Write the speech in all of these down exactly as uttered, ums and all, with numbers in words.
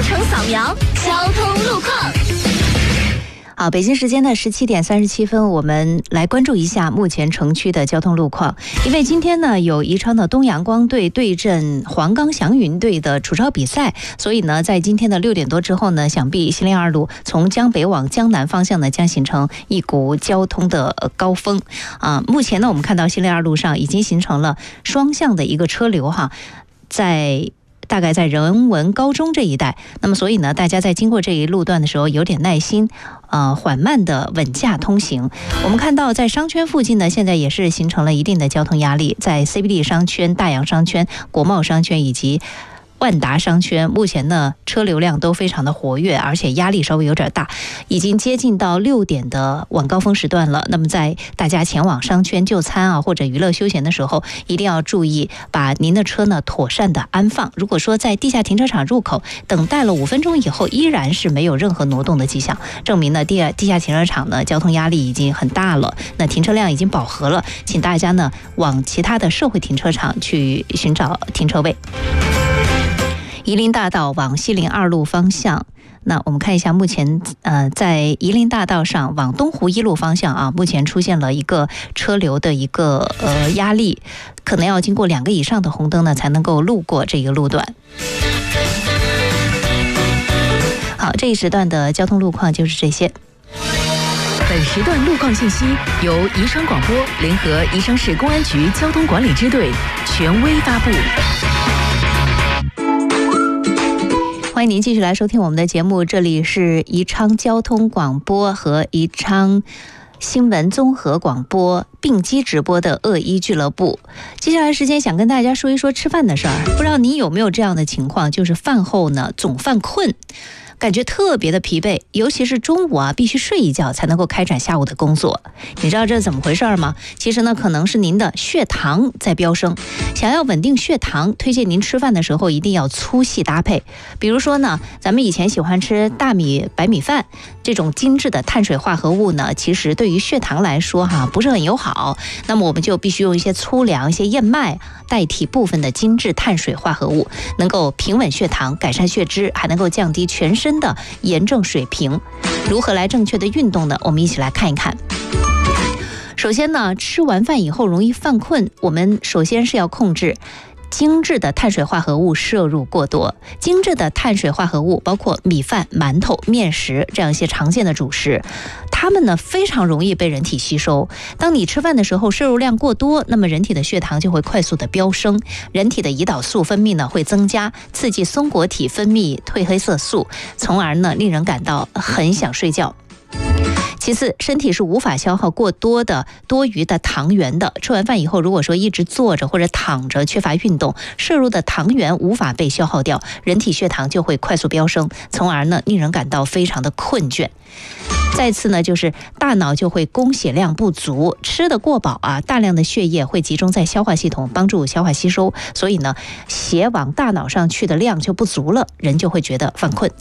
程扫描交通路况。 好，北京时间的十七点三十七分，我们来关注一下目前城区的交通路况。因为今天呢有宜昌的东阳光队对阵黄冈祥云队的楚超比赛，所以呢在今天的六点多之后呢，想必西陵二路从江北往江南方向呢将形成一股交通的高峰啊。目前呢我们看到西陵二路上已经形成了双向的一个车流哈，在大概在人文高中这一带，那么所以呢大家在经过这一路段的时候有点耐心，呃缓慢的稳驾通行。我们看到在商圈附近呢现在也是形成了一定的交通压力，在 C B D 商圈、大洋商圈、国贸商圈以及万达商圈，目前呢车流量都非常的活跃，而且压力稍微有点大，已经接近到六点的晚高峰时段了。那么在大家前往商圈就餐啊或者娱乐休闲的时候，一定要注意把您的车呢妥善的安放。如果说在地下停车场入口等待了五分钟以后依然是没有任何挪动的迹象，证明呢地地下停车场呢交通压力已经很大了，那停车量已经饱和了，请大家呢往其他的社会停车场去寻找停车位。夷陵大道往西陵二路方向，那我们看一下，目前呃在夷陵大道上往东湖一路方向啊，目前出现了一个车流的一个呃压力，可能要经过两个以上的红灯呢才能够路过这个路段。好，这一时段的交通路况就是这些。 本时段路况信息由宜昌广播联合宜昌市公安局交通管理支队权威发布。 欢迎您继续来收听我们的节目，这里是宜昌交通广播和宜昌新闻综合广播并机直播的恶一俱乐部。接下来时间想跟大家说一说吃饭的事儿，不知道你有没有这样的情况，就是饭后呢总犯困，感觉特别的疲惫，尤其是中午啊必须睡一觉才能够开展下午的工作。你知道这是怎么回事吗？其实呢可能是您的血糖在飙升，想要稳定血糖，推荐您吃饭的时候一定要粗细搭配。比如说呢，咱们以前喜欢吃大米白米饭这种精致的碳水化合物呢，其实对于血糖来说哈不是很友好，那么我们就必须用一些粗粮、一些燕麦代替部分的精致碳水化合物，能够平稳血糖，改善血脂，还能够降低全身的炎症水平。如何来正确的运动呢？我们一起来看一看。首先呢，吃完饭以后容易犯困，我们首先是要控制精致的碳水化合物摄入过多。精致的碳水化合物包括米饭、馒头、面食这样一些常见的主食，它们呢非常容易被人体吸收。当你吃饭的时候摄入量过多，那么人体的血糖就会快速的飙升，人体的胰岛素分泌呢会增加，刺激松果体分泌褪黑色素，从而呢令人感到很想睡觉。其次，身体是无法消耗过多的多余的糖原的。吃完饭以后，如果说一直坐着或者躺着，缺乏运动，摄入的糖原无法被消耗掉，人体血糖就会快速飙升，从而呢令人感到非常的困倦。再次呢，就是大脑就会供血量不足，吃得过饱啊，大量的血液会集中在消化系统，帮助消化吸收，所以呢，血往大脑上去的量就不足了，人就会觉得犯困。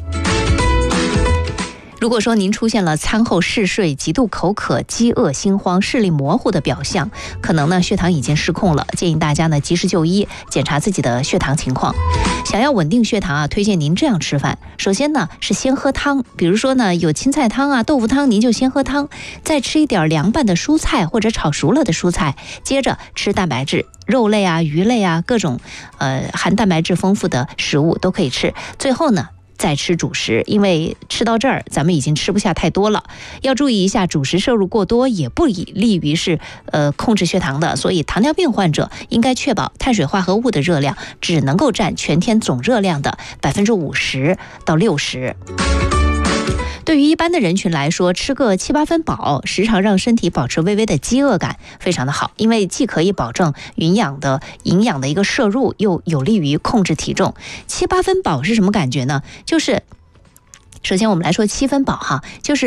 如果说您出现了餐后嗜睡、极度口渴、饥饿、心慌、视力模糊的表象，可能呢血糖已经失控了，建议大家呢及时就医，检查自己的血糖情况。想要稳定血糖啊，推荐您这样吃饭。首先呢是先喝汤，比如说呢有青菜汤啊、豆腐汤，您就先喝汤，再吃一点凉拌的蔬菜或者炒熟了的蔬菜，接着吃蛋白质。肉类啊、鱼类啊，各种呃含蛋白质丰富的食物都可以吃。最后呢再吃主食，因为吃到这儿咱们已经吃不下太多了，要注意一下主食摄入过多也不利于是呃控制血糖的，所以糖尿病患者应该确保碳水化合物的热量只能够占全天总热量的百分之五十到六十。对于一般的人群来说，吃个七八分饱，时常让身体保持微微的饥饿感，非常的好，因为既可以保证营养的营养的一个摄入，又有利于控制体重。七八分饱是什么感觉呢？就是首先我们来说七分饱哈，就是